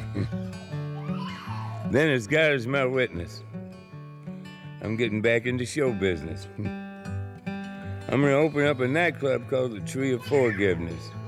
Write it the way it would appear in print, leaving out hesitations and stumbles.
Then as God is my witness, I'm getting back into show business. I'm gonna open up a nightclub called the Tree of Forgiveness.